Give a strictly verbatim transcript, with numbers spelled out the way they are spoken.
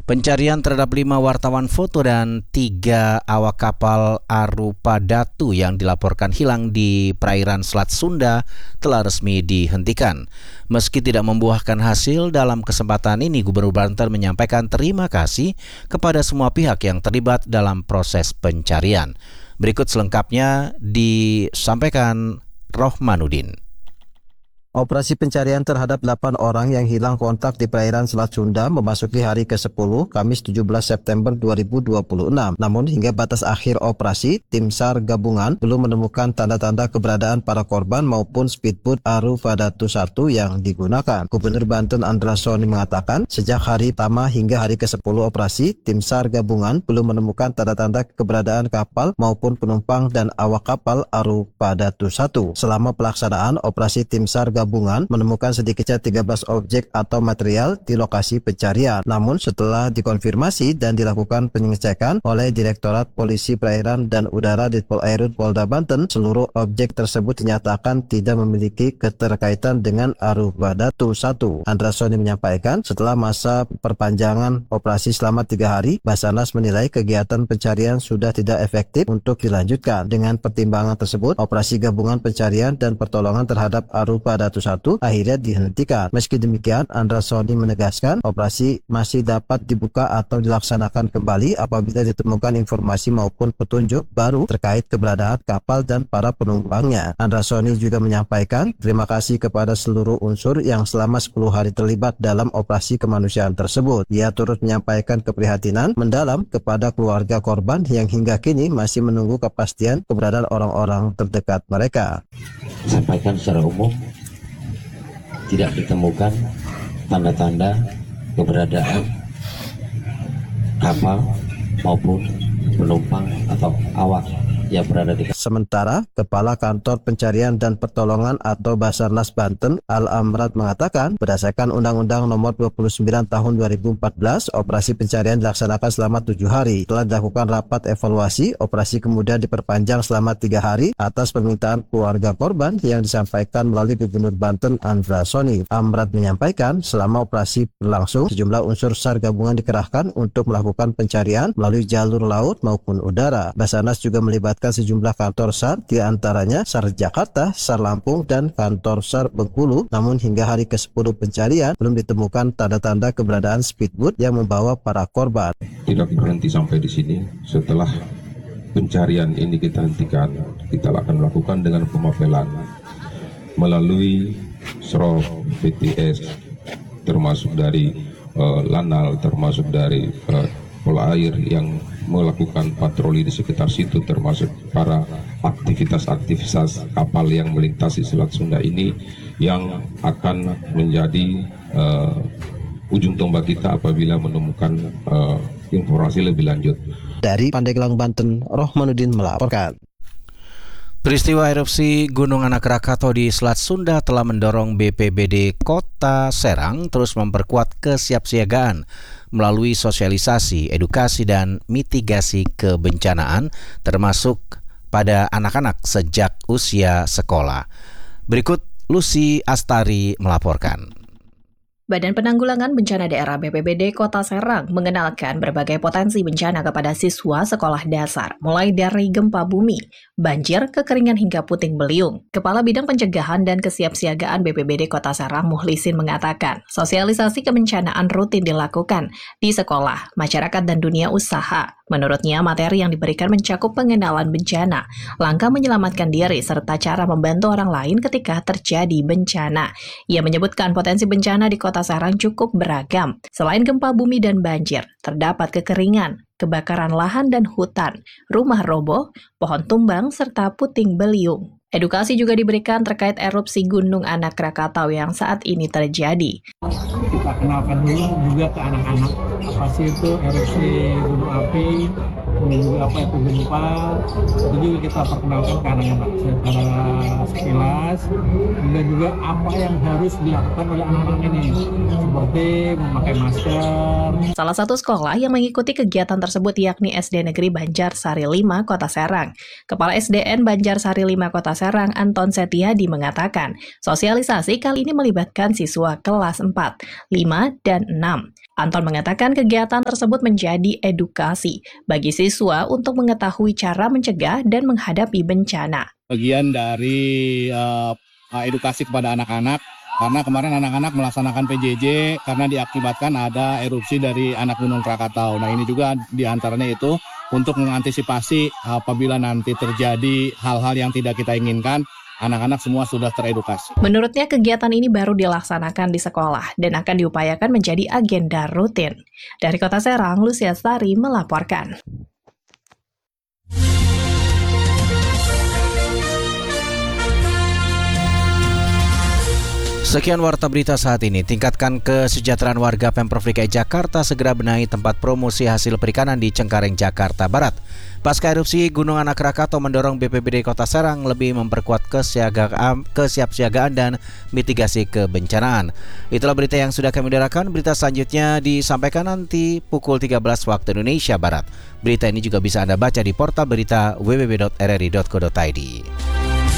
Pencarian terhadap lima wartawan foto dan tiga awak kapal Arupa Datu yang dilaporkan hilang di perairan Selat Sunda telah resmi dihentikan. Meski tidak membuahkan hasil, dalam kesempatan ini Gubernur Banten menyampaikan terima kasih kepada semua pihak yang terlibat dalam proses pencarian. Berikut selengkapnya disampaikan Rohmanuddin. Operasi pencarian terhadap delapan orang yang hilang kontak di perairan Selat Sunda memasuki hari ke sepuluh, Kamis tujuh belas September dua ribu dua puluh enam. Namun hingga batas akhir operasi, tim SAR gabungan belum menemukan tanda-tanda keberadaan para korban maupun speedboat Arupa Datu satu yang digunakan. Gubernur Banten Andra Soni mengatakan, sejak hari pertama hingga hari ke sepuluh operasi, tim SAR gabungan belum menemukan tanda-tanda keberadaan kapal maupun penumpang dan awak kapal Arupa Datu satu. Selama pelaksanaan operasi, tim SAR gabungan gabungan menemukan sedikitnya tiga belas objek atau material di lokasi pencarian. Namun setelah dikonfirmasi dan dilakukan pengecekan oleh Direktorat Polisi Perairan dan Udara Ditpol Airut Polda Banten, seluruh objek tersebut dinyatakan tidak memiliki keterkaitan dengan Arupa Datu satu. Andra Soni menyampaikan, setelah masa perpanjangan operasi selama tiga hari, Basarnas menilai kegiatan pencarian sudah tidak efektif untuk dilanjutkan. Dengan pertimbangan tersebut, operasi gabungan pencarian dan pertolongan terhadap Arupa Datu satu akhirnya dihentikan. Meski demikian, Andra Soni menegaskan operasi masih dapat dibuka atau dilaksanakan kembali apabila ditemukan informasi maupun petunjuk baru terkait keberadaan kapal dan para penumpangnya. Andra Soni juga menyampaikan terima kasih kepada seluruh unsur yang selama sepuluh hari terlibat dalam operasi kemanusiaan tersebut. Ia turut menyampaikan keprihatinan mendalam kepada keluarga korban yang hingga kini masih menunggu kepastian keberadaan orang-orang terdekat mereka. Sampaikan secara umum, tidak ditemukan tanda-tanda keberadaan kapal maupun penumpang atau awak yang berada di. Sementara Kepala Kantor Pencarian dan Pertolongan atau Basarnas Banten Al Amrad mengatakan, berdasarkan Undang-Undang Nomor dua puluh sembilan Tahun dua ribu empat belas, operasi pencarian dilaksanakan selama tujuh hari. Setelah dilakukan rapat evaluasi, operasi kemudian diperpanjang selama tiga hari atas permintaan keluarga korban yang disampaikan melalui Gubernur Banten Andra Soni. Amrad menyampaikan, selama operasi berlangsung, sejumlah unsur SAR gabungan dikerahkan untuk melakukan pencarian melalui jalur laut maupun udara. Basarnas juga melibatkan sejumlah kantor SAR, di antaranya SAR Jakarta, SAR Lampung, dan kantor SAR Bengkulu. Namun hingga hari ke sepuluh pencarian belum ditemukan tanda-tanda keberadaan speedboat yang membawa para korban. Tidak berhenti sampai di sini. Setelah pencarian ini kita hentikan, kita akan melakukan dengan pemapelan melalui S R O P, B T S, termasuk dari uh, Lanal, termasuk dari uh, Polair yang melakukan patroli di sekitar situ, termasuk para aktivitas-aktivitas kapal yang melintasi Selat Sunda ini yang akan menjadi uh, ujung tombak kita apabila menemukan uh, informasi lebih lanjut. Dari Pandeglang, Banten, Rohmanuddin melaporkan. Peristiwa erupsi Gunung Anak Rakatau di Selat Sunda telah mendorong B P B D Kota Serang terus memperkuat kesiapsiagaan melalui sosialisasi, edukasi, dan mitigasi kebencanaan termasuk pada anak-anak sejak usia sekolah. Berikut Lucy Astari melaporkan. Badan Penanggulangan Bencana Daerah B P B D Kota Serang mengenalkan berbagai potensi bencana kepada siswa sekolah dasar, mulai dari gempa bumi, banjir, kekeringan hingga puting beliung. Kepala Bidang Pencegahan dan Kesiapsiagaan B P B D Kota Serang Muhlisin mengatakan, sosialisasi kebencanaan rutin dilakukan di sekolah, masyarakat, dan dunia usaha. Menurutnya, materi yang diberikan mencakup pengenalan bencana, langkah menyelamatkan diri, serta cara membantu orang lain ketika terjadi bencana. Ia menyebutkan potensi bencana di Kota Serang cukup beragam. Selain gempa bumi dan banjir, terdapat kekeringan, kebakaran lahan dan hutan, rumah roboh, pohon tumbang, serta puting beliung. Edukasi juga diberikan terkait erupsi Gunung Anak Rakatau yang saat ini terjadi. Kita kenalkan dulu juga ke anak-anak apa sih itu erupsi gunung api, kemudian juga apa itu gempa. Itu juga kita perkenalkan ke anak-anak secara sekilas, dan juga apa yang harus dilakukan oleh anak-anak ini, seperti memakai masker. Salah satu sekolah yang mengikuti kegiatan tersebut yakni S D Negeri Banjarsari lima Kota Serang. Kepala S D N Banjarsari lima Kota Serang Serang Anton Setiadi mengatakan, sosialisasi kali ini melibatkan siswa kelas empat, lima, dan enam. Anton mengatakan kegiatan tersebut menjadi edukasi bagi siswa untuk mengetahui cara mencegah dan menghadapi bencana. Bagian dari uh, edukasi kepada anak-anak, karena kemarin anak-anak melaksanakan P J J karena diakibatkan ada erupsi dari anak Gunung Krakatau. Nah, ini juga diantaranya itu untuk mengantisipasi apabila nanti terjadi hal-hal yang tidak kita inginkan, anak-anak semua sudah teredukasi. Menurutnya kegiatan ini baru dilaksanakan di sekolah dan akan diupayakan menjadi agenda rutin. Dari Kota Serang, Lucia Sari melaporkan. Sekian warta berita saat ini. Tingkatkan kesejahteraan warga. Pemprov D K I Jakarta segera benahi tempat promosi hasil perikanan di Cengkareng, Jakarta Barat. Pasca erupsi Gunung Anak Krakatau mendorong B P B D Kota Serang lebih memperkuat kesiagaan, kesiapsiagaan dan mitigasi kebencanaan. Itulah berita yang sudah kami udarakan. Berita selanjutnya disampaikan nanti pukul tiga belas waktu Indonesia Barat. Berita ini juga bisa Anda baca di portal berita w w w titik r r i titik co titik i d.